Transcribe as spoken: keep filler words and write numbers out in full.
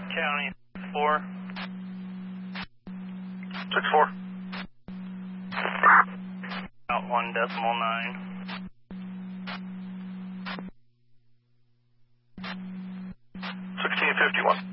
County, four. six four. About one decimal nine. sixteen fifty-one.